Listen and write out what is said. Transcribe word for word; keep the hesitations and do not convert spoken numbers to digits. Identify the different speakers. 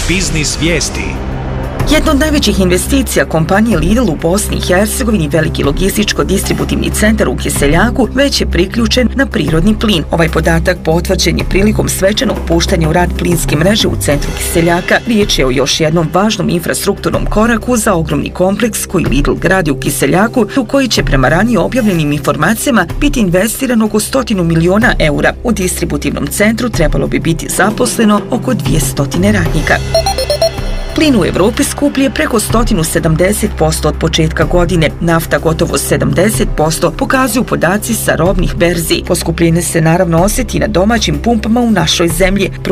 Speaker 1: Biznis vijesti.
Speaker 2: Jedna od najvećih investicija kompanije Lidl u Bosni i Hercegovini, veliki logističko-distributivni centar u Kiseljaku, već je priključen na prirodni plin. Ovaj podatak potvrđen je prilikom svečanog puštanja u rad plinske mreže u centru Kiseljaka. Riječ je o još jednom važnom infrastrukturnom koraku za ogromni kompleks koji Lidl gradi u Kiseljaku, u koji će prema ranije objavljenim informacijama biti investirano oko stotinu miliona eura. U distributivnom centru trebalo bi biti zaposleno oko dvjesto radnika. Plin u Evropi skuplji je preko sto sedamdeset posto od početka godine, nafta gotovo sedamdeset posto, pokazuju podaci sa robnih berzi. Poskupljenje se naravno osjeti na domaćim pumpama u našoj zemlji.